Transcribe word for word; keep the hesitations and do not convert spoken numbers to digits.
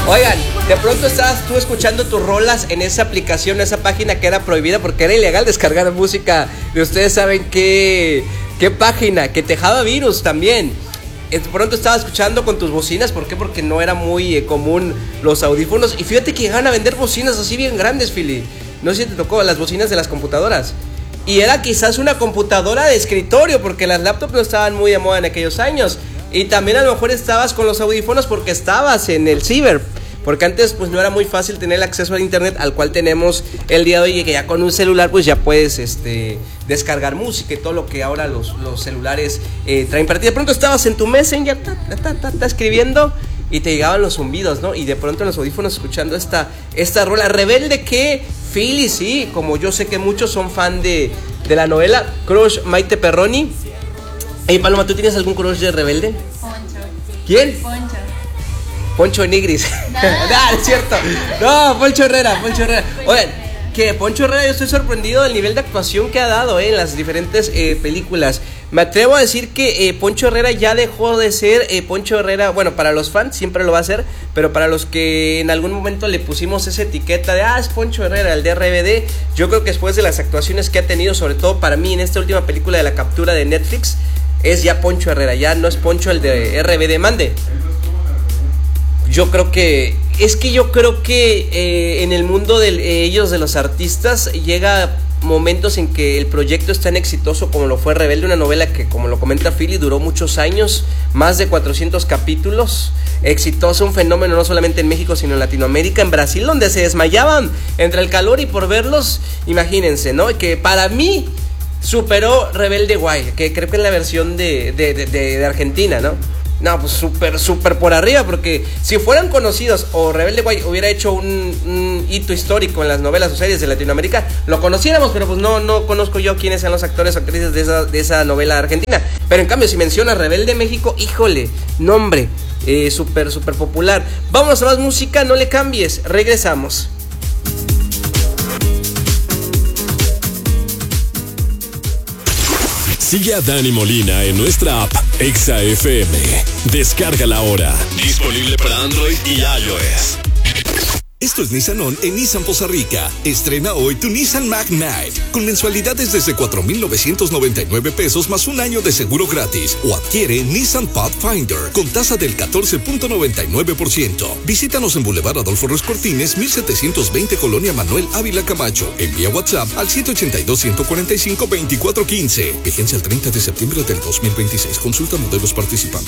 Oigan, de pronto estabas tú escuchando tus rolas en esa aplicación, esa página que era prohibida porque era ilegal descargar música de ustedes saben qué, qué página, que te dejaba virus también. De pronto estaba escuchando con tus bocinas, ¿por qué? Porque no era muy eh, común los audífonos. Y fíjate que llegaban a vender bocinas así bien grandes, Philly. No sé si te tocó las bocinas de las computadoras. Y era quizás una computadora de escritorio, porque las laptops no estaban muy de moda en aquellos años. Y también a lo mejor estabas con los audífonos porque estabas en el ciber. Porque antes pues no era muy fácil tener el acceso al internet al cual tenemos el día de hoy, y que ya con un celular pues ya puedes este, descargar música y todo lo que ahora los, los celulares eh, traen para ti. De pronto estabas en tu Messenger, ta, ta, ta, ta, escribiendo y te llegaban los zumbidos, ¿no? Y de pronto en los audífonos escuchando esta, esta rola Rebelde, que Philly, sí, como yo sé que muchos son fan de, de la novela Crush Maite Perroni. Hey Paloma, ¿tú tienes algún crush de Rebelde? Poncho. ¿Quién? Poncho. Poncho Nigris. No, no, es cierto. No, Poncho Herrera, Poncho Herrera. Oigan, que Poncho Herrera, yo estoy sorprendido del nivel de actuación que ha dado eh, en las diferentes eh, películas. Me atrevo a decir que eh, Poncho Herrera ya dejó de ser eh, Poncho Herrera. Bueno, para los fans siempre lo va a ser, pero para los que en algún momento le pusimos esa etiqueta de ah, es Poncho Herrera, el de R B D, yo creo que después de las actuaciones que ha tenido, sobre todo para mí en esta última película de La Captura de Netflix, es ya Poncho Herrera, ya no es Poncho el de R B D. Mande. Yo creo que, es que yo creo que eh, en el mundo de eh, ellos, de los artistas, llega momentos en que el proyecto es tan exitoso como lo fue Rebelde, una novela que, como lo comenta Philly, duró muchos años, más de cuatrocientos capítulos, exitoso, un fenómeno no solamente en México, sino en Latinoamérica, en Brasil, donde se desmayaban entre el calor y por verlos, imagínense, ¿no? Que para mí superó Rebelde Way, que creo que es la versión de, de, de, de, de Argentina, ¿no? No, pues súper, súper por arriba, porque si fueran conocidos o Rebelde Way hubiera hecho un, un hito histórico en las novelas o series de Latinoamérica, lo conociéramos, pero pues no, no conozco yo quiénes sean los actores o actrices de esa, de esa novela argentina. Pero en cambio, si menciona Rebelde México, híjole, nombre, eh, súper, súper popular. Vamos a más música, no le cambies, regresamos. Sigue a Dani Molina en nuestra app Exa F M. Descárgala ahora. Disponible para Android y iOS. Esto es Nissan On en Nissan Poza Rica. Estrena hoy tu Nissan Magnite con mensualidades desde cuatro mil novecientos noventa y nueve pesos más un año de seguro gratis, o adquiere Nissan Pathfinder con tasa del catorce punto noventa y nueve por ciento. Visítanos en Boulevard Adolfo Ruiz Cortines, mil setecientos veinte, Colonia Manuel Ávila Camacho. Envía WhatsApp al siete ocho dos, uno cuatro cinco, dos cuatro uno cinco. Vigencia el treinta de septiembre del dos mil veintiséis. Consulta modelos participantes.